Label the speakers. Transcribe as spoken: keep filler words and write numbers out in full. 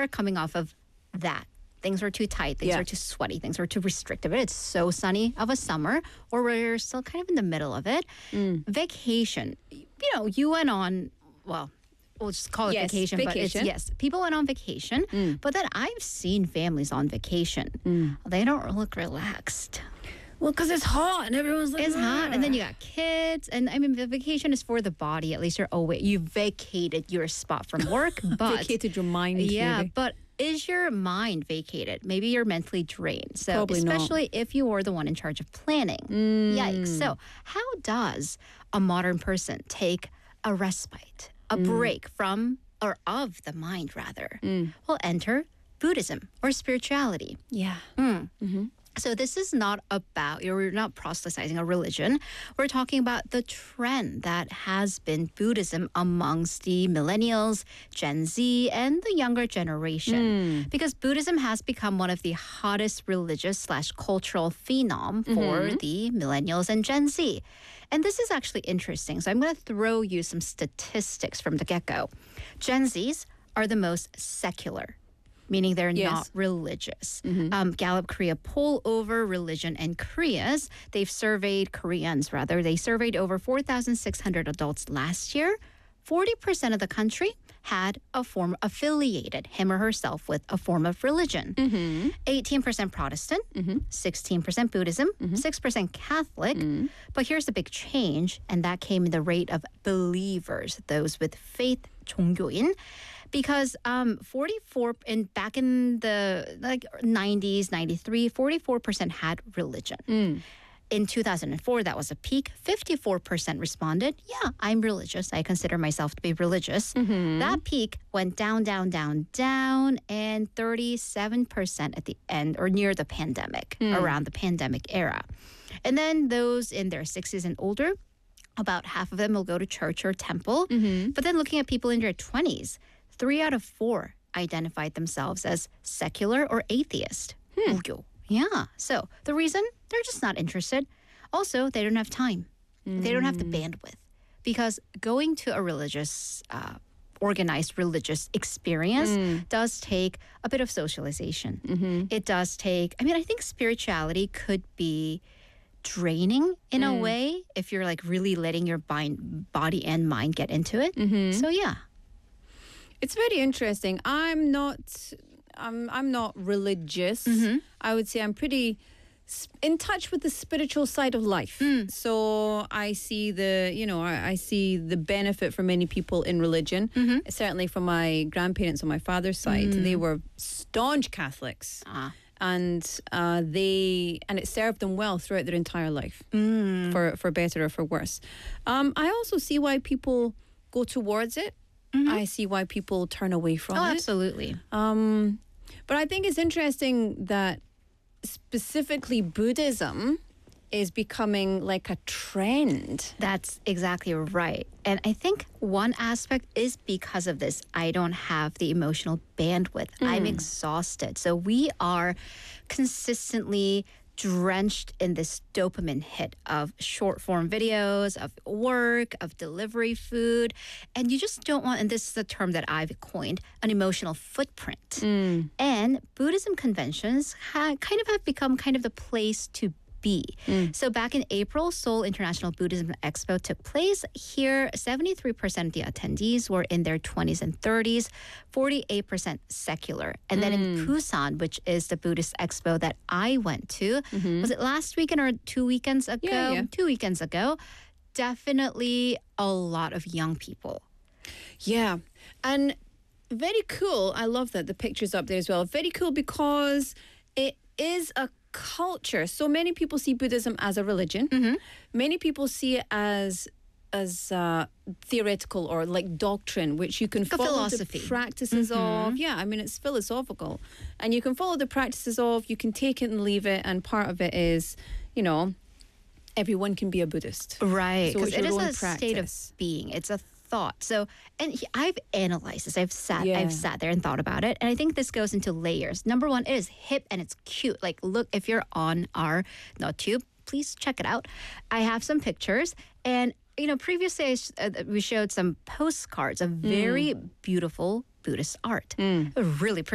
Speaker 1: are coming off of that. Things are too tight, things
Speaker 2: Yeah.
Speaker 1: are too sweaty, things are too restrictive. It's so sunny of a summer, or we're still kind of in the middle of it.
Speaker 2: Mm.
Speaker 1: Vacation, you know, you went on, well, we'll just call it
Speaker 2: Yes,
Speaker 1: vacation, but it's,
Speaker 2: vacation.
Speaker 1: yes, people went on vacation,
Speaker 2: Mm.
Speaker 1: but then I've seen families on vacation.
Speaker 2: Mm.
Speaker 1: They don't look relaxed.
Speaker 2: Well, because it's hot and everyone's like,
Speaker 1: It's hot, and then
Speaker 2: "Ah."
Speaker 1: you got kids, and I mean, the vacation is for the body. At least you're away. You vacated your spot from work, but
Speaker 2: vacated your mind.
Speaker 1: yeah,
Speaker 2: maybe.
Speaker 1: but is your mind vacated? Maybe you're mentally drained. So
Speaker 2: Probably not.
Speaker 1: especially if you are the one in charge of planning.
Speaker 2: Mm.
Speaker 1: Yikes. So how does a modern person take a respite, a break from or of the mind rather?
Speaker 2: Mm.
Speaker 1: Well, enter Buddhism or spirituality.
Speaker 2: Yeah.
Speaker 1: Mm.
Speaker 2: Mm-hmm.
Speaker 1: So this is not about, we're not proselytizing a religion. We're talking about the trend that has been Buddhism amongst the millennials, Gen Z, and the younger generation.
Speaker 2: Mm.
Speaker 1: Because Buddhism has become one of the hottest religious slash cultural phenom for
Speaker 2: Mhm.
Speaker 1: the millennials and Gen Z. And this is actually interesting. So I'm going to throw you some statistics from the get-go. Gen Zs are the most secular, meaning they're
Speaker 2: Yes.
Speaker 1: not religious.
Speaker 2: Mhm.
Speaker 1: Um, Gallup Korea poll over religion and Koreas. They've surveyed Koreans, rather. They surveyed over four thousand six hundred adults last year. forty percent of the country had a form affiliated him or herself with a form of religion.
Speaker 2: Mm-hmm.
Speaker 1: eighteen percent Protestant,
Speaker 2: Mhm.
Speaker 1: sixteen percent Buddhism, six percent Catholic.
Speaker 2: Mm.
Speaker 1: But here's the big change, and that came in the rate of believers, those with faith, 종교인. Because um, forty-four in back in the like nineties, ninety-three, forty-four percent had religion.
Speaker 2: Mm.
Speaker 1: In two thousand four, that was a peak. fifty-four percent responded, yeah, I'm religious. I consider myself to be religious.
Speaker 2: Mhm.
Speaker 1: That peak went down, down, down, down, and thirty-seven percent at the end or near the pandemic,
Speaker 2: Mm.
Speaker 1: around the pandemic era. And then those in their sixties and older, about half of them will go to church or temple.
Speaker 2: Mhm.
Speaker 1: But then looking at people in their twenties, three out of four identified themselves as secular or atheist.
Speaker 2: Hmm.
Speaker 1: 무교. Yeah. So the reason? They're just not interested. Also, they don't have time. They don't have the bandwidth. Because going to a religious, uh, organized religious experience
Speaker 2: Mm.
Speaker 1: does take a bit of socialization.
Speaker 2: Mhm.
Speaker 1: It does take, I mean, I think spirituality could be draining in a
Speaker 2: Mm.
Speaker 1: way if you're like really letting your mind, body and mind get into it.
Speaker 2: Mhm.
Speaker 1: So yeah.
Speaker 2: It's very interesting. I'm not. I'm. I'm not religious.
Speaker 1: Mhm.
Speaker 2: I would say I'm pretty s- in touch with the spiritual side of life.
Speaker 1: Mm.
Speaker 2: So I see the. You know, I, I see the benefit for many people in religion.
Speaker 1: Mhm.
Speaker 2: Certainly, from my grandparents on my father's side,
Speaker 1: Mm.
Speaker 2: they were staunch Catholics,
Speaker 1: Ah.
Speaker 2: and uh, they and it served them well throughout their entire life,
Speaker 1: Mm.
Speaker 2: for for better or for worse. Um, I also see why people go towards it.
Speaker 1: Mhm.
Speaker 2: I see why people turn away from
Speaker 1: Oh,
Speaker 2: it.
Speaker 1: absolutely.
Speaker 2: Um, but I think it's interesting that specifically Buddhism is becoming like a trend.
Speaker 1: That's exactly right. And I think one aspect is because of this. I don't have the emotional bandwidth. I'm
Speaker 2: Mm.
Speaker 1: exhausted. So we are consistently drenched in this dopamine hit of short form videos, of work, of delivery food. And you just don't want, and this is a term that I've coined, an emotional footprint.
Speaker 2: Mm.
Speaker 1: And Buddhism conventions ha- kind of have become kind of the place to be.
Speaker 2: Mm.
Speaker 1: So back in April, Seoul International Buddhism Expo took place. Here, seventy-three percent of the attendees were in their twenties and thirties, forty-eight percent secular. And then in
Speaker 2: Mm.
Speaker 1: Busan, which is the Buddhist Expo that I went to,
Speaker 2: Mhm.
Speaker 1: was it last weekend or two weekends ago?
Speaker 2: Yeah, yeah.
Speaker 1: Two weekends ago. Definitely a lot of young people.
Speaker 2: Yeah. And very cool. I love that the picture's up there as well. Very cool because it is a culture. So many people see Buddhism as a religion.
Speaker 1: Mhm.
Speaker 2: Many people see it as as uh, theoretical or like doctrine, which you can
Speaker 1: Like a
Speaker 2: follow
Speaker 1: philosophy.
Speaker 2: the practices
Speaker 1: Mhm.
Speaker 2: of. Yeah, I mean, it's philosophical. And you can follow the practices of, you can take it and leave it. And part of it is, you know, everyone can be a Buddhist.
Speaker 1: Right,
Speaker 2: So
Speaker 1: because
Speaker 2: it's
Speaker 1: it
Speaker 2: your
Speaker 1: is
Speaker 2: own
Speaker 1: a state of
Speaker 2: practice.
Speaker 1: being. It's a thought. So, and he, I've analyzed this. I've sat,
Speaker 2: Yeah.
Speaker 1: I've sat there and thought about it, and I think this goes into layers. Number one, it is hip and it's cute. Like, look, if you're on our NotTube, please check it out. I have some pictures, and you know, previously I, sh- uh, we showed some postcards of very beautiful Buddhist art.
Speaker 2: Mm.
Speaker 1: Really pretty.